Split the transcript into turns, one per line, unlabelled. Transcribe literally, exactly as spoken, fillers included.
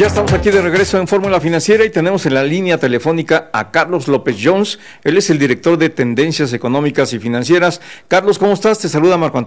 Ya estamos aquí de regreso en Fórmula Financiera y tenemos en la línea telefónica a Carlos López Jones. Él es el director de Tendencias Económicas y Financieras. Carlos, ¿cómo estás? Te saluda Marco Antonio.